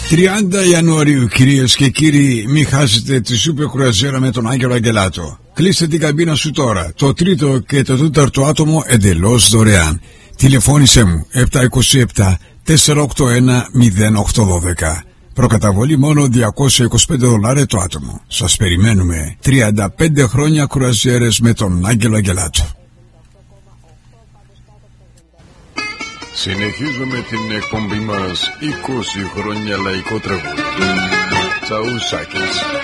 30 Ιανουαρίου, κυρίες και κύριοι, μην χάσετε τη σούπερ κρουαζιέρα με τον Άγγελο Αγγελάτο. Κλείστε την καμπίνα σου τώρα. Το τρίτο και το τέταρτο άτομο εντελώς δωρεάν. Τηλεφώνησέ μου 727 481 0812. Προκαταβολή μόνο $225 το άτομο. Σας περιμένουμε. 35 χρόνια κρουαζιέρες με τον Άγγελο Αγγελάτο. Συνεχίζουμε την εκπομπή μας 20 χρόνια λαϊκό τραγούδι. Τσαουσάκης.